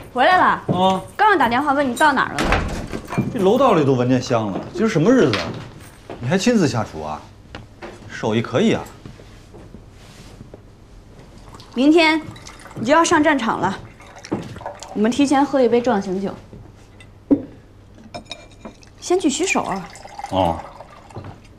回来了。 啊， 刚刚打电话问你到哪儿了呢？ 这楼道里都闻见香了。今儿什么日子？你还亲自下厨啊？手艺可以啊。 明天你就要上战场了，我们提前喝一杯壮行酒，先去洗手啊。 哦。